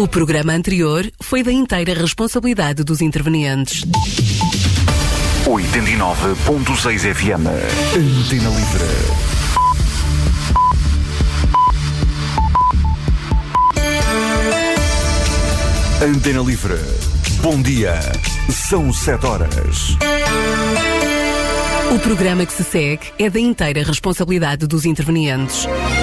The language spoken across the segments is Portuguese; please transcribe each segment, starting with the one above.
O programa anterior foi da inteira responsabilidade dos intervenientes. 89.6 FM. Antena Livre. Antena Livre. Bom dia. São 7 horas. O programa que se segue é da inteira responsabilidade dos intervenientes.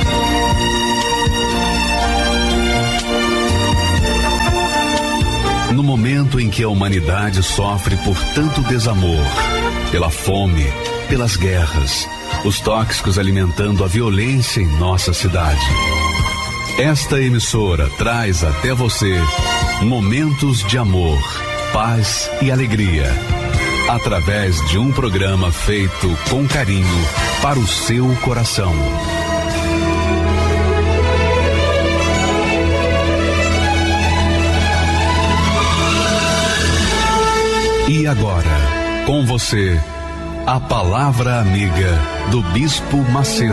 No momento em que a humanidade sofre por tanto desamor, pela fome, pelas guerras, os tóxicos alimentando a violência em nossa cidade, esta emissora traz até você momentos de amor, paz e alegria, através de um programa feito com carinho para o seu coração. E agora, com você, a palavra amiga do Bispo Macedo.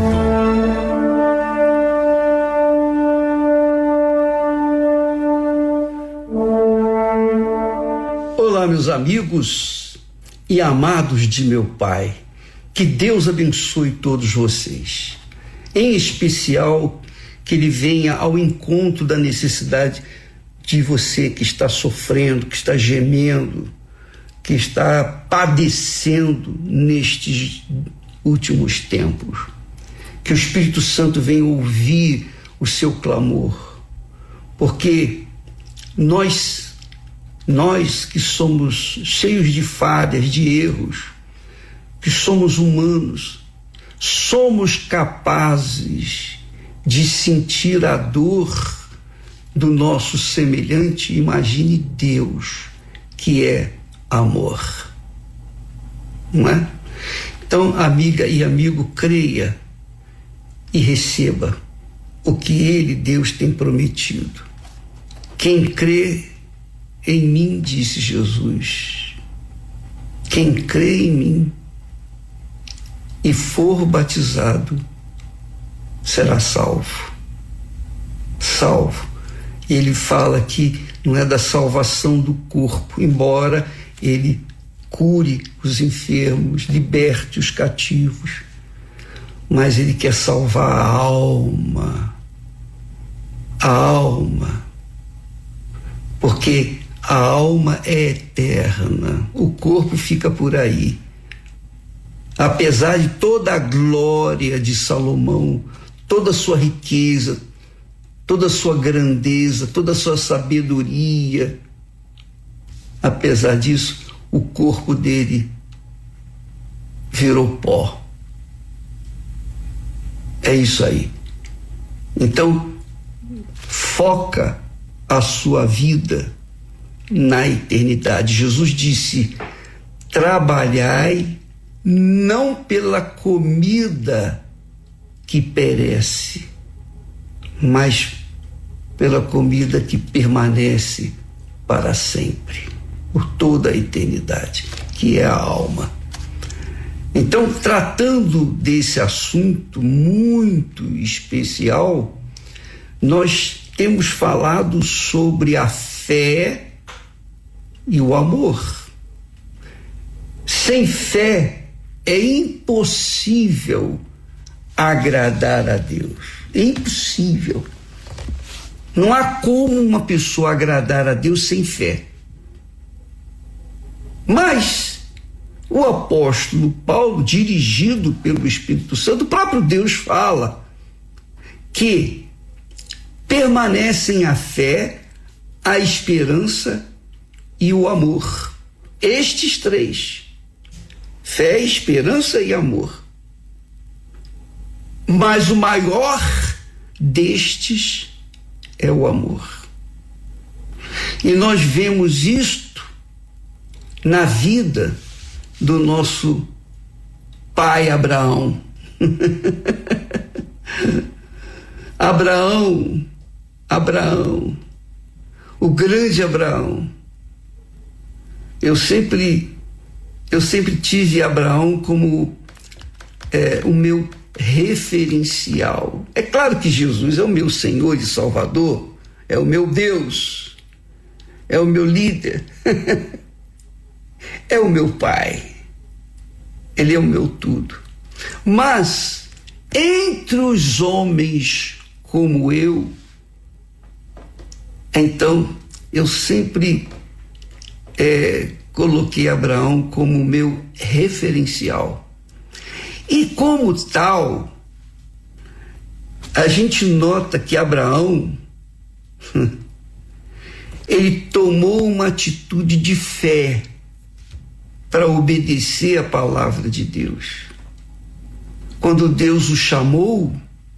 Olá, meus amigos e amados de meu Pai. Que Deus abençoe todos vocês. Em especial, que Ele venha ao encontro da necessidade de você que está sofrendo, que está gemendo, que está padecendo nestes últimos tempos. Que o Espírito Santo venha ouvir o seu clamor, porque nós que somos cheios de falhas, de erros, que somos humanos, somos capazes de sentir a dor do nosso semelhante. Imagine Deus, que é amor, não é? Então, amiga e amigo, creia e receba o que Ele, Deus, tem prometido. Quem crê em mim, disse Jesus, quem crê em mim e for batizado será salvo. Salvo. E ele fala que não é da salvação do corpo, embora Ele cure os enfermos, liberte os cativos, mas Ele quer salvar a alma, porque a alma é eterna, o corpo fica por aí. Apesar de toda a glória de Salomão, toda a sua riqueza, toda a sua grandeza, toda a sua sabedoria, apesar disso, o corpo dele virou pó. É isso aí. Então, foca a sua vida na eternidade. Jesus disse: trabalhai não pela comida que perece, mas pela comida que permanece para sempre, por toda a eternidade, que é a alma. Então, tratando desse assunto muito especial, nós temos falado sobre a fé e o amor. Sem fé é impossível agradar a Deus. É impossível. Não há como uma pessoa agradar a Deus sem fé. Mas o apóstolo Paulo, dirigido pelo Espírito Santo, o próprio Deus fala que permanecem a fé, a esperança e o amor. Estes três: fé, esperança e amor. Mas o maior destes é o amor. E nós vemos isto na vida do nosso pai Abraão. Abraão, o grande Abraão. Eu sempre tive Abraão como o meu referencial. É claro que Jesus é o meu Senhor e Salvador, é o meu Deus, é o meu líder, é o meu pai, ele é o meu tudo. Mas entre os homens como eu, então eu sempre coloquei Abraão como meu referencial. E como tal, a gente nota que Abraão ele tomou uma atitude de fé para obedecer a palavra de Deus. Quando Deus o chamou,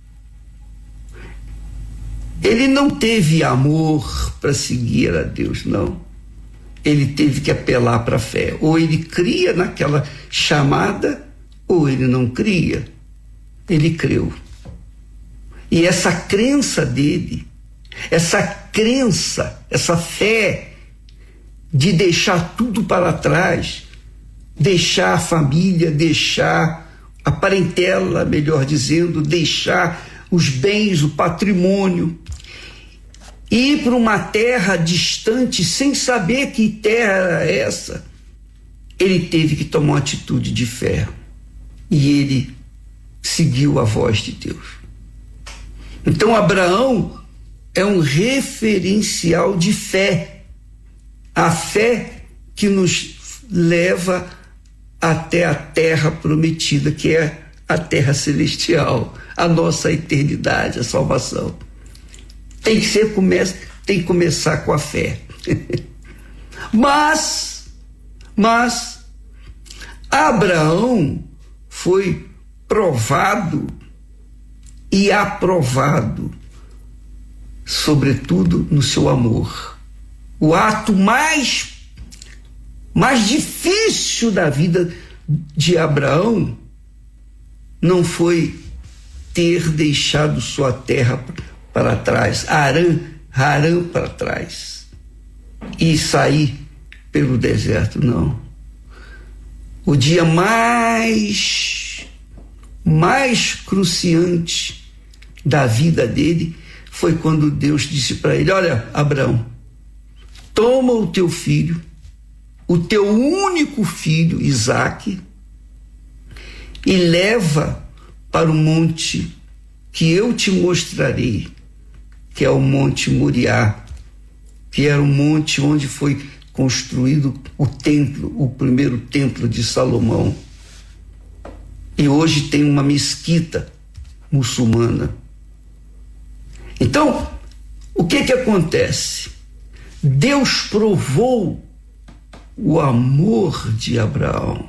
ele não teve amor para seguir a Deus, não. Ele teve que apelar para a fé. Ou ele cria naquela chamada, ou ele não cria. Ele creu. E essa crença dele, essa fé de deixar tudo para trás, deixar a família, deixar a parentela, melhor dizendo, deixar os bens, o patrimônio, ir para uma terra distante sem saber que terra era essa. Ele teve que tomar uma atitude de fé e ele seguiu a voz de Deus. Então Abraão é um referencial de fé, a fé que nos leva até a terra prometida, que é a terra celestial, a nossa eternidade, a salvação. Tem que começar com a fé. Mas Abraão foi provado e aprovado, sobretudo no seu amor. O ato mais difícil da vida de Abraão não foi ter deixado sua terra para trás, Harã para trás, e sair pelo deserto, não. O dia mais cruciante da vida dele foi quando Deus disse para ele: olha, Abraão, toma o teu filho, o teu único filho, Isaque, e leva para o monte que eu te mostrarei, que é o Monte Moriá, que era o monte onde foi construído o templo, o primeiro templo de Salomão. E hoje tem uma mesquita muçulmana. Então, o que acontece? Deus provou o amor de Abraão.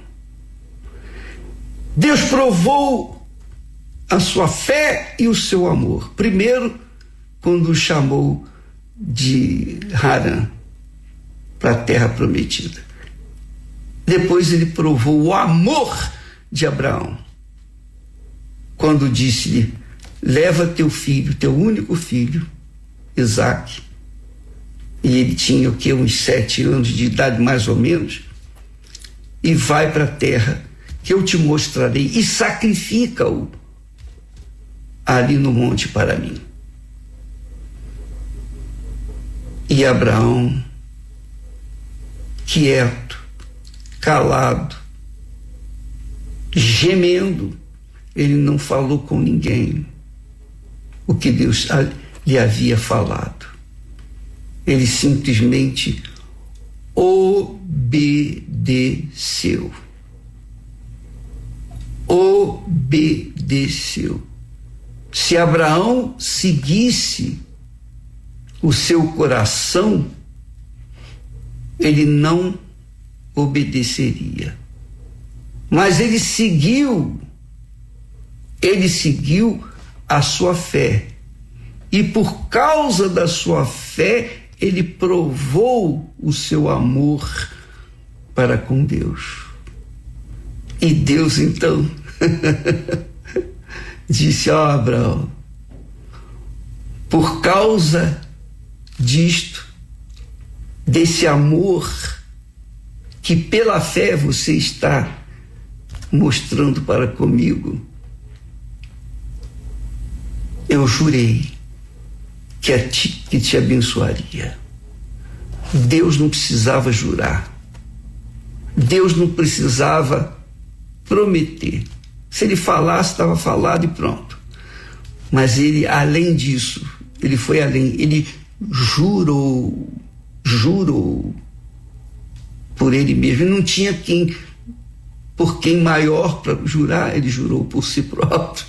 Deus provou a sua fé e o seu amor. Primeiro, quando o chamou de Harã, para a terra prometida. Depois ele provou o amor de Abraão, quando disse-lhe: leva teu filho, teu único filho, Isaque, e ele tinha o quê? Uns 7 anos de idade, mais ou menos, e vai para a terra que eu te mostrarei, e sacrifica-o ali no monte para mim. E Abraão, quieto, calado, gemendo, ele não falou com ninguém o que Deus lhe havia falado. Ele simplesmente obedeceu. Obedeceu. Se Abraão seguisse o seu coração, ele não obedeceria. Mas ele seguiu a sua fé. E por causa da sua fé, ele provou o seu amor para com Deus. E Deus então disse: ó, Abraão, por causa disto, desse amor que pela fé você está mostrando para comigo, eu jurei que te abençoaria. Deus não precisava jurar. Deus não precisava prometer. Se ele falasse, estava falado e pronto. Mas ele, além disso, ele foi além. Ele jurou por ele mesmo. Ele não tinha por quem maior para jurar, ele jurou por si próprio.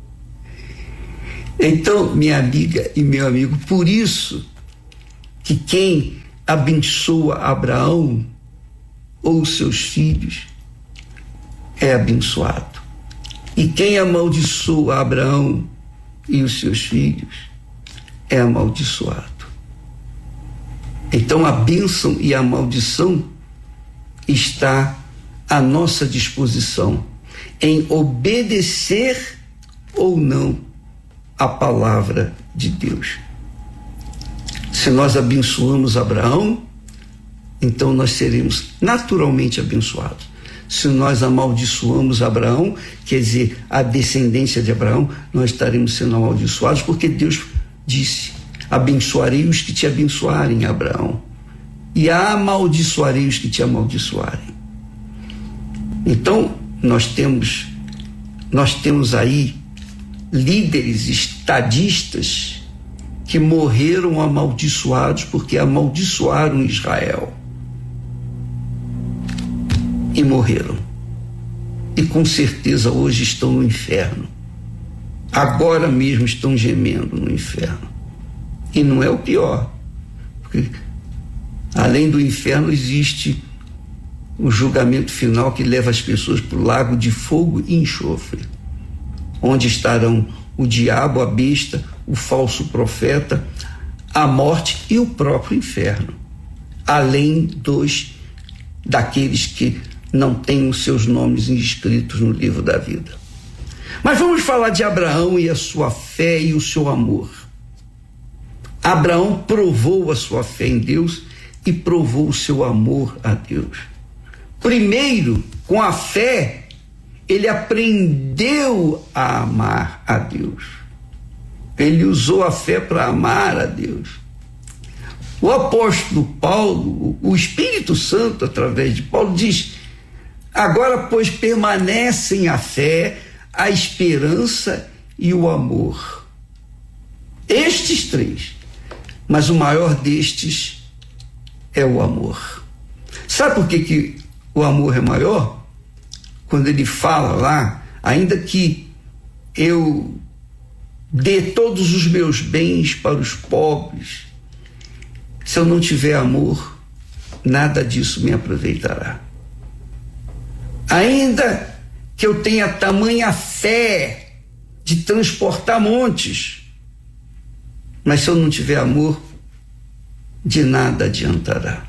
Então, minha amiga e meu amigo, por isso que quem abençoa Abraão ou seus filhos é abençoado. E quem amaldiçoa Abraão e os seus filhos é amaldiçoado. Então a bênção e a maldição está à nossa disposição em obedecer ou não a palavra de Deus. Se nós abençoamos Abraão, então nós seremos naturalmente abençoados. Se nós amaldiçoamos Abraão, quer dizer, a descendência de Abraão, nós estaremos sendo amaldiçoados, porque Deus disse: abençoarei os que te abençoarem, Abraão, e amaldiçoarei os que te amaldiçoarem. Então, nós temos aí líderes estadistas que morreram amaldiçoados porque amaldiçoaram Israel. E morreram. E com certeza hoje estão no inferno. Agora mesmo estão gemendo no inferno. E não é o pior. Porque além do inferno existe o julgamento final que leva as pessoas para o lago de fogo e enxofre, onde estarão o diabo, a besta, o falso profeta, a morte e o próprio inferno, além daqueles que não têm os seus nomes inscritos no livro da vida. Mas vamos falar de Abraão e a sua fé e o seu amor. Abraão provou a sua fé em Deus e provou o seu amor a Deus. Primeiro, com a fé, ele aprendeu a amar a Deus. Ele usou a fé para amar a Deus. O apóstolo Paulo, o Espírito Santo, através de Paulo, diz: agora, pois, permanecem a fé, a esperança e o amor. Estes três. Mas o maior destes é o amor. Sabe por que o amor é maior? Quando ele fala lá: ainda que eu dê todos os meus bens para os pobres, se eu não tiver amor, nada disso me aproveitará. Ainda que eu tenha tamanha fé de transportar montes, mas se eu não tiver amor, de nada adiantará.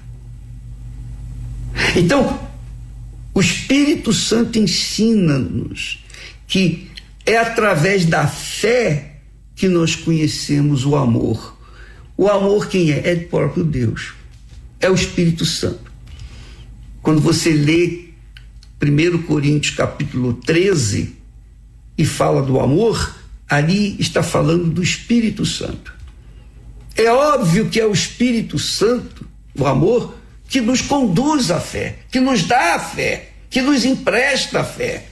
Então, o Espírito Santo ensina-nos que é através da fé que nós conhecemos o amor. O amor quem é? É do próprio Deus. É o Espírito Santo. Quando você lê 1 Coríntios capítulo 13 e fala do amor, ali está falando do Espírito Santo. É óbvio que é o Espírito Santo, o amor, que nos conduz à fé, que nos dá a fé, que nos empresta a fé.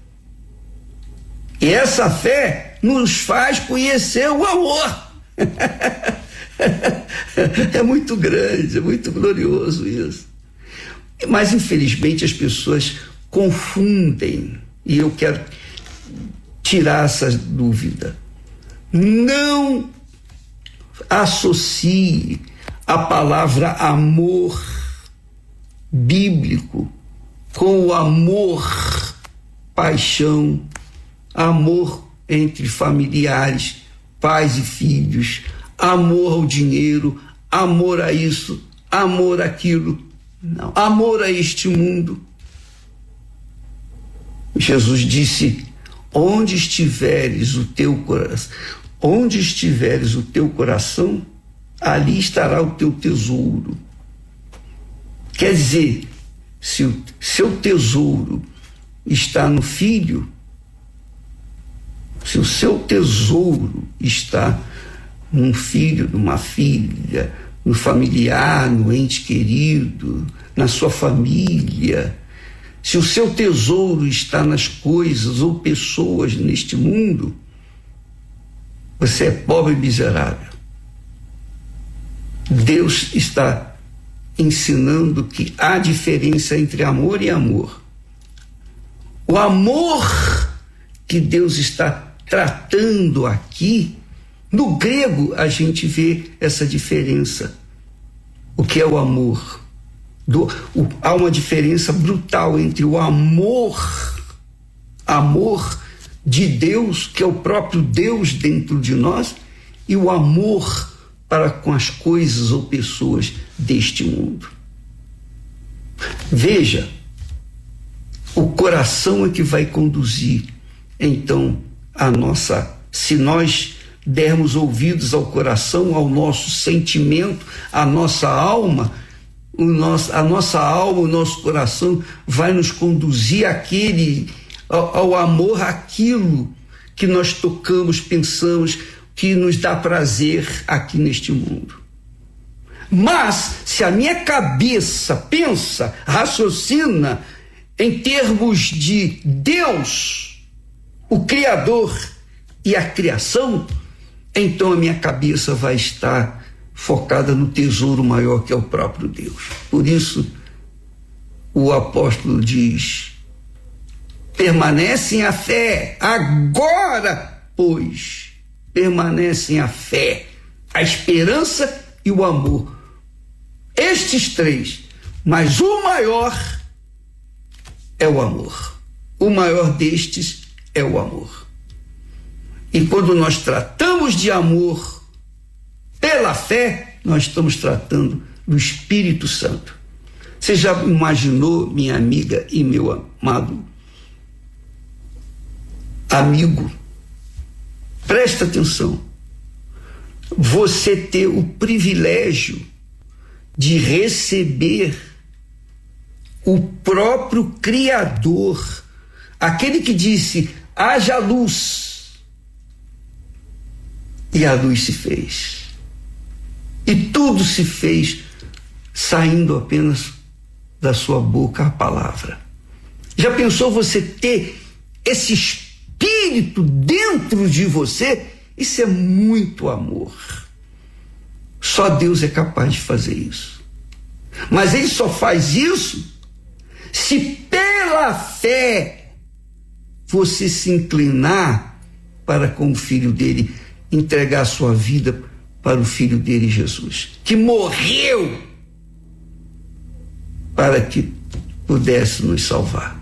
E essa fé nos faz conhecer o amor. É muito grande, é muito glorioso isso. Mas, infelizmente, as pessoas confundem, e eu quero tirar essa dúvida. Não associe a palavra amor bíblico com o amor, paixão, amor entre familiares, pais e filhos, amor ao dinheiro, amor a isso, amor àquilo. Não, amor a este mundo. Jesus disse: onde estiveres o teu coração, ali estará o teu tesouro. Quer dizer, se o seu tesouro está no filho, se o seu tesouro está num filho, numa filha, no familiar, no ente querido, na sua família, se o seu tesouro está nas coisas ou pessoas neste mundo, você é pobre e miserável. Deus está ensinando que há diferença entre amor e amor. O amor que Deus está tratando aqui, no grego a gente vê essa diferença. O que é o amor? Há uma diferença brutal entre o amor de Deus, que é o próprio Deus dentro de nós, e o amor para com as coisas ou pessoas deste mundo. Veja, o coração é que vai conduzir, então, se nós dermos ouvidos ao coração, ao nosso sentimento, à nossa alma, a nossa alma, o nosso coração vai nos conduzir ao amor, aquilo que nós tocamos, pensamos, que nos dá prazer aqui neste mundo. Mas, se a minha cabeça pensa, raciocina em termos de Deus, o Criador e a criação, então a minha cabeça vai estar focada no tesouro maior, que é o próprio Deus. Por isso, o apóstolo diz: permanecem a fé, agora, pois, permanecem a fé, a esperança e o amor. Estes três, mas o maior é o amor. O maior destes é o amor. E quando nós tratamos de amor pela fé, nós estamos tratando do Espírito Santo. Você já imaginou, minha amiga e meu amado amigo, presta atenção, você ter o privilégio de receber o próprio Criador, aquele que disse: haja luz, e a luz se fez. E tudo se fez saindo apenas da sua boca a palavra. Já pensou você ter esse Espírito dentro de você? Isso é muito amor. Só Deus é capaz de fazer isso. Mas Ele só faz isso se pela fé você se inclinar para com o Filho dele, entregar a sua vida para o Filho dele, Jesus, que morreu para que pudesse nos salvar.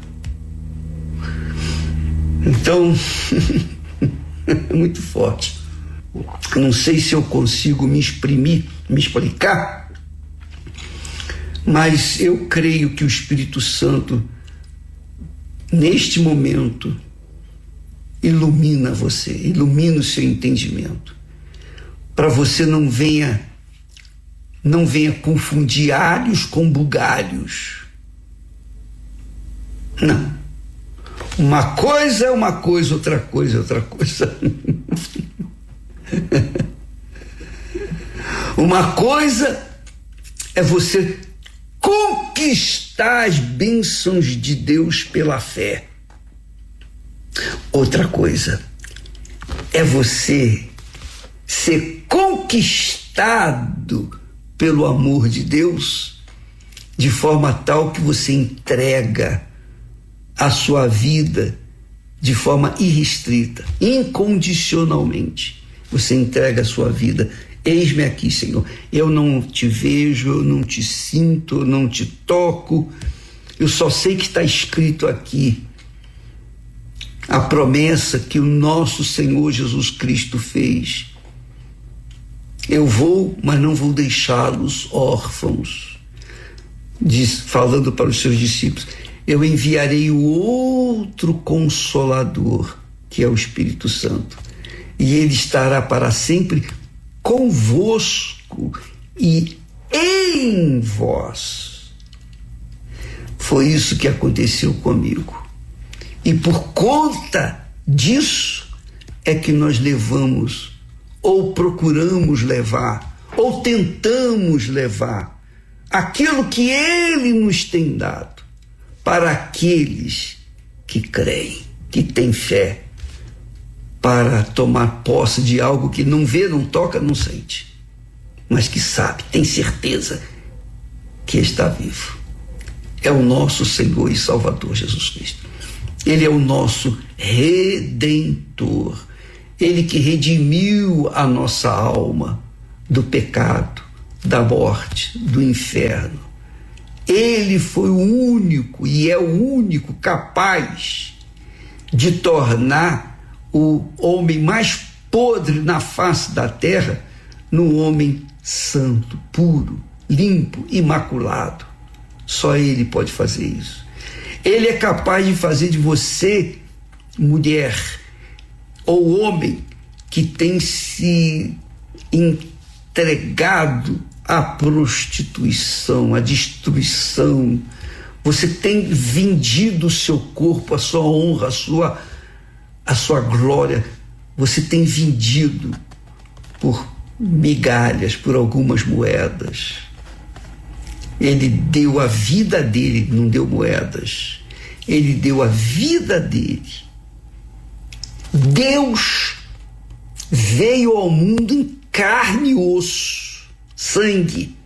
Então, é muito forte. Não sei se eu consigo me exprimir, me explicar, mas eu creio que o Espírito Santo, neste momento, ilumina você, ilumina o seu entendimento, para você não venha confundir alhos com bugalhos. Não. Uma coisa é uma coisa, outra coisa é outra coisa. Uma coisa é você conquistar as bênçãos de Deus pela fé. Outra coisa é você ser conquistado pelo amor de Deus de forma tal que você entrega a sua vida de forma irrestrita, incondicionalmente. Você entrega a sua vida. Eis-me aqui, Senhor. Eu não te vejo, eu não te sinto, eu não te toco. Eu só sei que está escrito aqui a promessa que o nosso Senhor Jesus Cristo fez. Eu vou, mas não vou deixá-los órfãos. Falando para os seus discípulos: eu enviarei o outro Consolador, que é o Espírito Santo, e ele estará para sempre convosco e em vós. Foi isso que aconteceu comigo. E por conta disso é que nós levamos, ou procuramos levar, ou tentamos levar aquilo que Ele nos tem dado para aqueles que creem, que têm fé, para tomar posse de algo que não vê, não toca, não sente, mas que sabe, tem certeza que está vivo. É o nosso Senhor e Salvador Jesus Cristo. Ele é o nosso Redentor. Ele que redimiu a nossa alma do pecado, da morte, do inferno. Ele foi o único e é o único capaz de tornar o homem mais podre na face da terra num homem santo, puro, limpo, imaculado. Só Ele pode fazer isso. Ele é capaz de fazer de você, mulher ou homem, que tem se entregado à prostituição, à destruição. Você tem vendido o seu corpo, a sua honra, a sua glória. Você tem vendido por migalhas, por algumas moedas. Ele deu a vida dele, não deu moedas. Ele deu a vida dele. Deus veio ao mundo em carne e osso, sangue.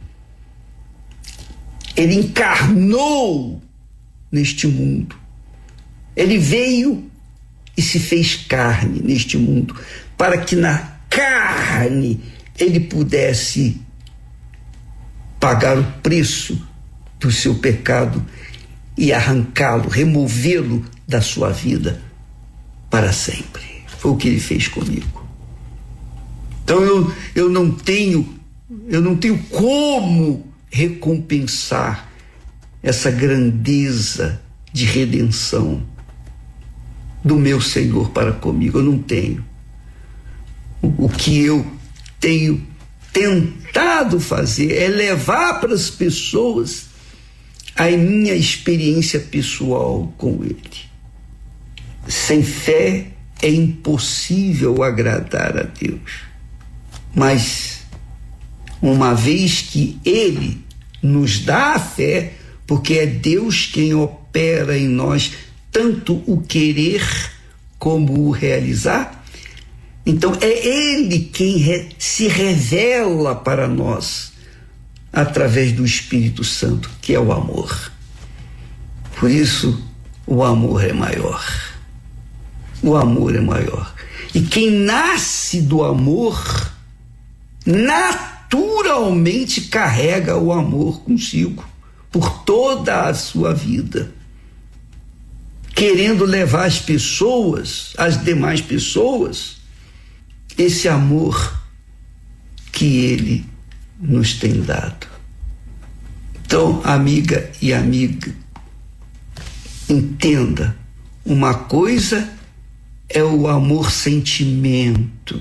Ele encarnou neste mundo. Ele veio e se fez carne neste mundo, para que na carne ele pudesse pagar o preço do seu pecado e arrancá-lo, removê-lo da sua vida para sempre. Foi o que ele fez comigo. Então eu não tenho como recompensar essa grandeza de redenção do meu Senhor para comigo. Eu não tenho. O que eu tenho tentado fazer é levar para as pessoas a minha experiência pessoal com Ele. Sem fé é impossível agradar a Deus. Mas, uma vez que Ele nos dá a fé, porque é Deus quem opera em nós tanto o querer como o realizar, então é Ele quem se revela para nós através do Espírito Santo, que é o amor. Por isso, o amor é maior. O amor é maior. E quem nasce do amor, naturalmente carrega o amor consigo por toda a sua vida, querendo levar as pessoas, as demais pessoas, esse amor que Ele nos tem dado. Então, amiga e amigo, entenda, uma coisa é o amor sentimento,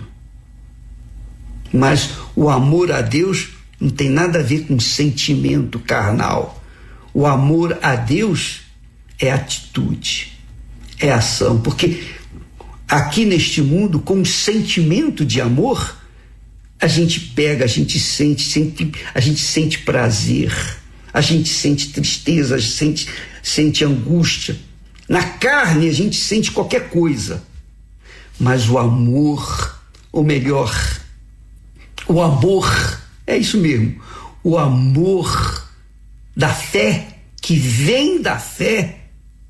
mas o amor a Deus não tem nada a ver com sentimento carnal. O amor a Deus é atitude, é ação, porque aqui neste mundo, com o sentimento de amor, a gente pega, a gente sente prazer, a gente sente tristeza, a gente sente angústia. Na carne a gente sente qualquer coisa, mas o amor, ou melhor, o amor, é isso mesmo, o amor da fé, que vem da fé,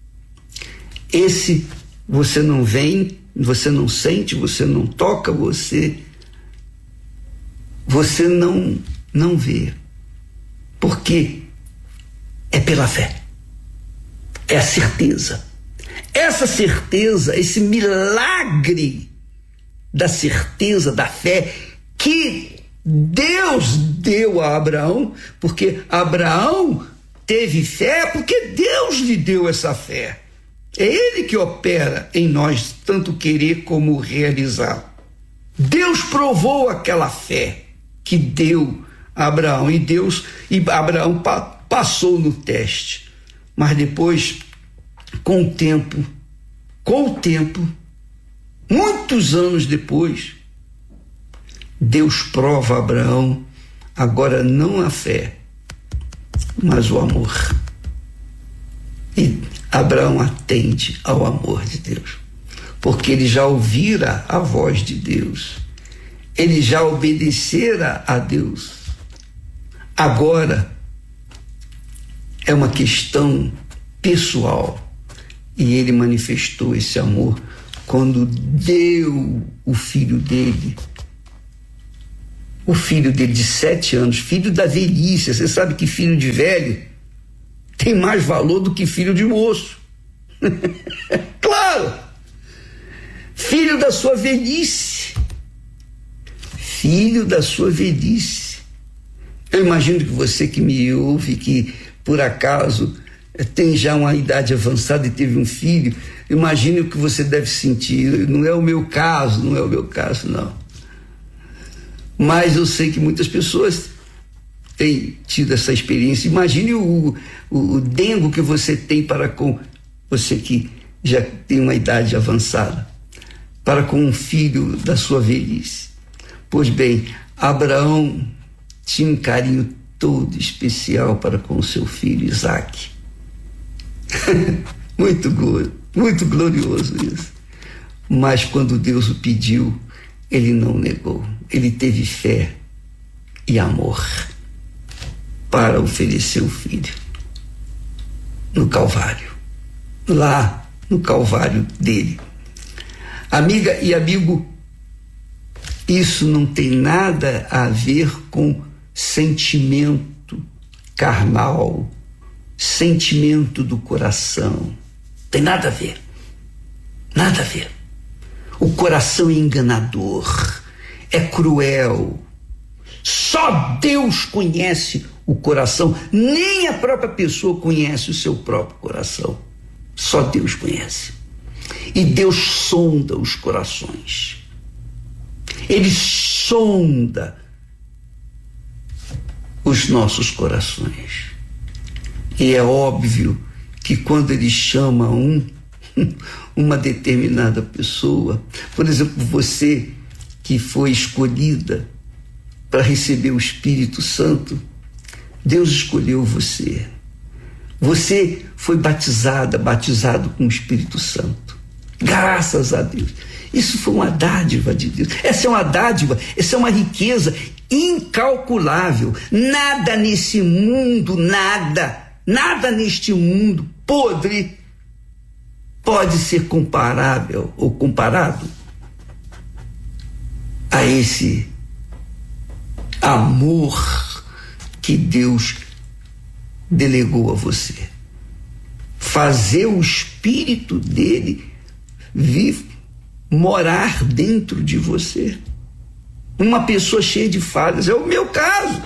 esse você não vem, você não sente, você não toca, você não vê. Porque é pela fé. É a certeza. Essa certeza, esse milagre da certeza, da fé, que Deus deu a Abraão, porque Abraão teve fé porque Deus lhe deu essa fé. É Ele que opera em nós, tanto querer como realizar. Deus provou aquela fé que deu a Abraão, e Abraão passou no teste. Mas depois, com o tempo, muitos anos depois, Deus prova a Abraão agora não a fé, mas o amor. E Abraão atende ao amor de Deus, porque ele já ouvira a voz de Deus, ele já obedecera a Deus. Agora é uma questão pessoal, e ele manifestou esse amor quando deu o filho dele de 7 anos, filho da velhice. Você sabe que filho de velho tem mais valor do que filho de moço. Claro! Filho da sua velhice. Filho da sua velhice. Eu imagino que você que me ouve, que por acaso tem já uma idade avançada e teve um filho, imagine o que você deve sentir. Não é o meu caso, não. Mas eu sei que muitas pessoas têm tido essa experiência. Imagine o dengo que você tem para com você que já tem uma idade avançada, para com um filho da sua velhice. Pois bem, Abraão tinha um carinho todo especial para com o seu filho Isaque. Muito glorioso isso. Mas quando Deus o pediu, ele não negou. Ele teve fé e amor para oferecer o filho no Calvário, lá no Calvário dele. Amiga e amigo, isso não tem nada a ver com sentimento carnal, sentimento do coração. Tem nada a ver. Nada a ver. O coração é enganador, é cruel. Só Deus conhece o coração, nem a própria pessoa conhece o seu próprio coração. Só Deus conhece. E Deus sonda os corações. Ele sonda os nossos corações. E é óbvio que quando ele chama uma determinada pessoa, por exemplo, você que foi escolhida para receber o Espírito Santo, Deus escolheu você. Você foi batizado com o Espírito Santo. Graças a Deus. Isso foi uma dádiva de Deus. Essa é uma dádiva, essa é uma riqueza incalculável. Nada nesse mundo, nada neste mundo podre pode ser comparável ou comparado a esse amor que Deus delegou a você. Fazer o Espírito dele vir morar dentro de você. Uma pessoa cheia de falhas. É o meu caso.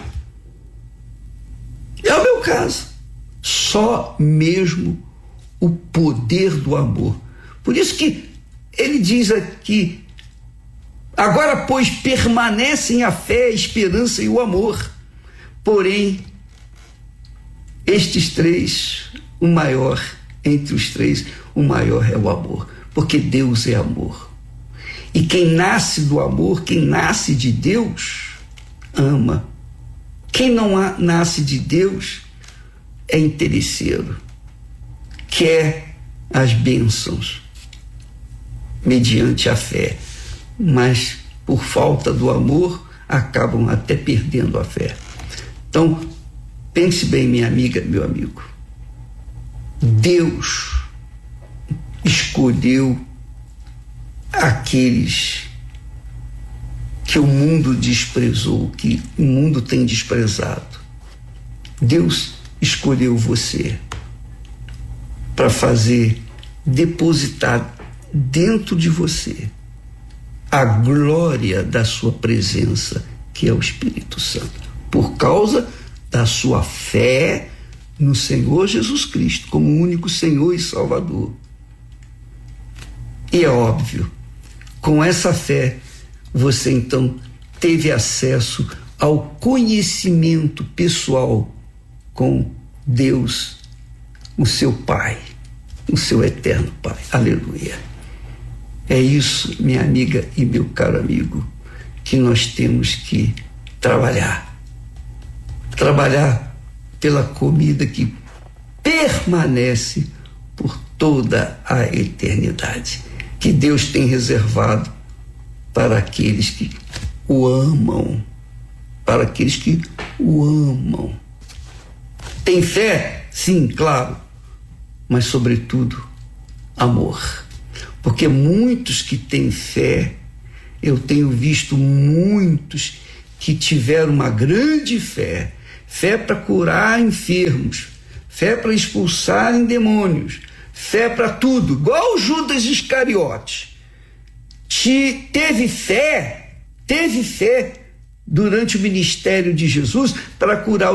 Só mesmo o poder do amor. Por isso que ele diz aqui: agora, pois, permanecem a fé, a esperança e o amor. Porém, estes três, entre os três, o maior é o amor. Porque Deus é amor. E quem nasce do amor, quem nasce de Deus, ama. Quem não nasce de Deus é interesseiro. Quer as bênçãos mediante a fé, mas por falta do amor acabam até perdendo a fé. Então, pense bem, minha amiga, meu amigo. Deus escolheu aqueles que o mundo desprezou, que o mundo tem desprezado. Deus escolheu você para depositar dentro de você a glória da sua presença, que é o Espírito Santo, por causa da sua fé no Senhor Jesus Cristo como único Senhor e Salvador. E é óbvio, com essa fé, você então teve acesso ao conhecimento pessoal com Deus, o seu Pai, o seu eterno Pai. Aleluia. É isso, minha amiga e meu caro amigo, que nós temos que trabalhar. trabalhar pela comida que permanece por toda a eternidade, que Deus tem reservado para aqueles que o amam, para aqueles que o amam. Tem fé? Sim, claro, mas sobretudo amor, porque muitos que têm fé, eu tenho visto muitos que tiveram uma grande fé para curar enfermos, fé para expulsarem demônios, fé para tudo, igual Judas Iscariote. Teve fé durante o ministério de Jesus para curar